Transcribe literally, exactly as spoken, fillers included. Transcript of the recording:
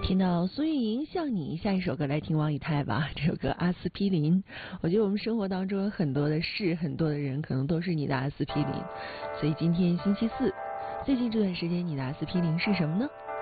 听到苏运莹像你，下一首歌来听王以太吧。这首歌阿司匹林，我觉得我们生活当中有很多的事，很多的人可能都是你的阿司匹林。所以今天星期四，最近这段时间你的阿司匹林是什么呢？